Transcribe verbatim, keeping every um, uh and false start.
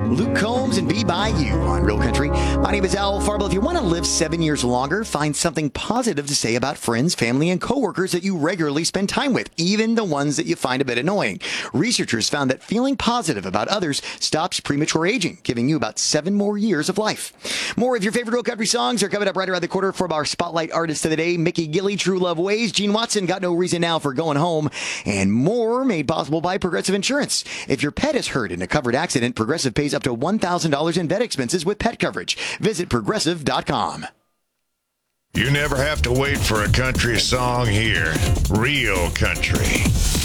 Luke Combs and Be By You on Real Country. My name is Al Farble. If you want to live seven years longer, find something positive to say about friends, family, and coworkers that you regularly spend time with, even the ones that you find a bit annoying. Researchers found that feeling positive about others stops premature aging, giving you about seven more years of life. More of your favorite Real Country songs are coming up right around the corner from our Spotlight Artist of the Day, Mickey Gilley, True Love Ways, Gene Watson, Got No Reason Now for Going Home, and more made possible by Progressive Insurance. If your pet is hurt in a covered accident, Progressive pays up to one thousand dollars in vet expenses with pet coverage. Visit progressive dot com. You never have to wait for a country song here. Real Country.